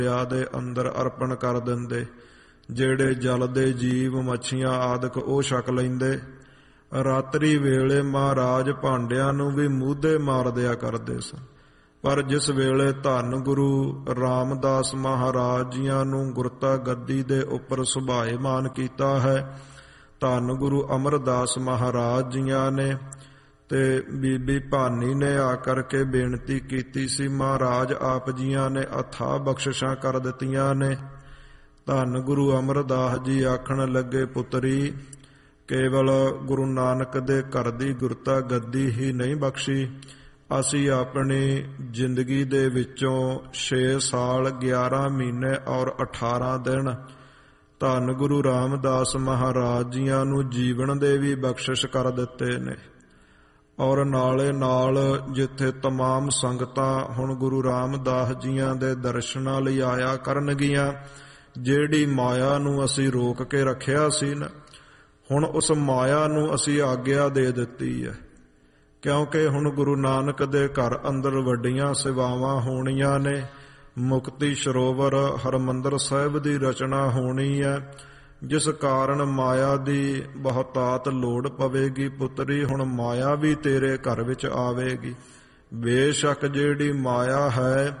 ਦੇ ਅੰਦਰ ਅਰਪਣ ਕਰ ਦਿੰਦੇ। ਜਿਹੜੇ ਜਲ ਦੇ ਜੀਵ ਮੱਛੀਆਂ ਆਦਿਕ ਉਹ ਛਕ ਲੈਂਦੇ। ਰਾਤਰੀ ਵੇਲੇ ਮਹਾਰਾਜ ਭਾਂਡਿਆਂ ਨੂੰ ਵੀ ਮੂਧੇ ਮਾਰ ਦਿਆ ਕਰਦੇ ਸਨ। ਪਰ ਜਿਸ ਵੇਲੇ ਧੰਨ ਗੁਰੂ ਰਾਮਦਾਸ ਮਹਾਰਾਜ ਜੀਆਂ ਨੂੰ ਗੁਰਤਾ ਗੱਦੀ ਦੇ ਉੱਪਰ ਸੁਭਾਏਮਾਨ ਕੀਤਾ ਹੈ, ਧੰਨ ਗੁਰੂ ਅਮਰਦਾਸ ਮਹਾਰਾਜ ਜੀਆਂ ਨੇ ਤੇ ਬੀਬੀ ਭਾਨੀ ਨੇ ਆ ਕਰਕੇ ਬੇਨਤੀ ਕੀਤੀ ਸੀ, ਮਹਾਰਾਜ ਆਪ ਜੀਆਂ ਨੇ ਅਥਾਹ ਬਖਸ਼ਿਸ਼ਾਂ ਕਰ ਦਿੱਤੀਆਂ ਨੇ। ਧੰਨ ਗੁਰੂ ਅਮਰਦਾਸ ਜੀ ਆਖਣ ਲੱਗੇ, ਪੁੱਤਰੀ ਕੇਵਲ ਗੁਰੂ ਨਾਨਕ ਦੇ ਘਰ ਦੀ ਗੁਰਤਾ ਗੱਦੀ ਹੀ ਨਹੀਂ ਬਖਸ਼ੀ, ਅਸੀਂ ਆਪਣੀ ਜ਼ਿੰਦਗੀ ਦੇ ਵਿੱਚੋਂ 6 ਸਾਲ 11 ਮਹੀਨੇ ਔਰ 18 ਦਿਨ ਧੰਨ ਗੁਰੂ ਰਾਮਦਾਸ ਮਹਾਰਾਜ ਜੀਆਂ ਨੂੰ ਜੀਵਨ ਦੇ ਵੀ ਬਖਸ਼ਿਸ਼ ਕਰ ਦਿੱਤੇ ਨੇ। ਔਰ ਨਾਲੇ ਨਾਲ ਜਿੱਥੇ ਤਮਾਮ ਸੰਗਤਾਂ ਹੁਣ ਗੁਰੂ ਰਾਮਦਾਸ ਜੀਆਂ ਦੇ ਦਰਸ਼ਨਾਂ ਲਈ ਆਇਆ ਕਰਨਗੀਆਂ, ਜਿਹੜੀ ਮਾਇਆ ਨੂੰ ਅਸੀਂ ਰੋਕ ਕੇ ਰੱਖਿਆ ਸੀ ਨਾ, ਹੁਣ ਉਸ ਮਾਇਆ ਨੂੰ ਅਸੀਂ ਆਗਿਆ ਦੇ ਦਿੱਤੀ ਹੈ। ਕਿਉਂਕਿ ਹੁਣ ਗੁਰੂ ਨਾਨਕ ਦੇ ਘਰ ਅੰਦਰ ਵੱਡੀਆਂ ਸੇਵਾਵਾਂ ਹੋਣੀਆਂ ਨੇ। ਮੁਕਤੀ ਸਰੋਵਰ ਹਰਿਮੰਦਰ ਸਾਹਿਬ ਦੀ ਰਚਨਾ ਹੋਣੀ ਹੈ, ਜਿਸ ਕਾਰਨ ਮਾਇਆ ਦੀ ਬਹੁਤਾਤ ਲੋੜ ਪਵੇਗੀ। ਪੁੱਤਰੀ ਹੁਣ ਮਾਇਆ ਵੀ ਤੇਰੇ ਘਰ ਵਿੱਚ ਆਵੇਗੀ। ਬੇਸ਼ੱਕ ਜਿਹੜੀ ਮਾਇਆ ਹੈ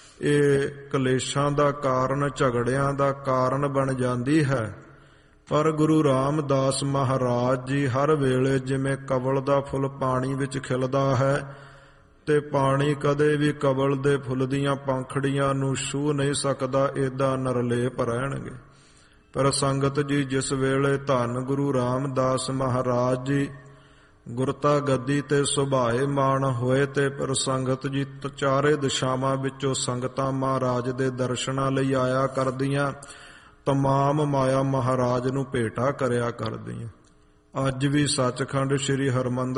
ਇਹ ਕਲੇਸ਼ਾਂ ਦਾ ਕਾਰਨ, ਝਗੜਿਆਂ ਦਾ ਕਾਰਨ ਬਣ ਜਾਂਦੀ ਹੈ, ਪਰ ਗੁਰੂ ਰਾਮਦਾਸ ਮਹਾਰਾਜ ਜੀ ਹਰ ਵੇਲੇ ਜਿਵੇਂ ਕਵਲ ਦਾ ਫੁੱਲ ਪਾਣੀ ਵਿੱਚ ਖਿਲਦਾ ਹੈ ਤੇ ਪਾਣੀ ਕਦੇ ਵੀ ਕਵਲ ਦੇ ਫੁੱਲ ਦੀਆਂ ਪੰਖੜੀਆਂ ਨੂੰ ਛੂਹ ਨਹੀਂ ਸਕਦਾ, ਏਦਾਂ ਨਿਰਲੇਪ ਰਹਿਣਗੇ। ਪਰ ਸੰਗਤ ਜੀ ਜਿਸ ਵੇਲੇ ਧੰਨ ਗੁਰੂ ਰਾਮਦਾਸ ਮਹਾਰਾਜ ਜੀ ਗੁਰਤਾ ਗੱਦੀ ਤੇ ਸੁਭਾਏਮਾਨ ਹੋਏ ਤੇ ਪਰ ਸੰਗਤ ਜੀ ਚਾਰੇ ਦਿਸ਼ਾਵਾਂ ਵਿੱਚੋਂ ਸੰਗਤਾਂ ਮਹਾਰਾਜ ਦੇ ਦਰਸ਼ਨਾਂ ਲਈ ਆਇਆ ਕਰਦੀਆਂ, ਤਮਾਮ ਮਾਇਆ ਮਹਾਰਾਜ ਨੂੰ ਭੇਟਾ ਕਰਿਆ ਕਰਦੀਆਂ। ਅੱਜ ਵੀ ਸੱਚਖੰਡ ਸ੍ਰੀ ਹਰਿਮੰਦਰ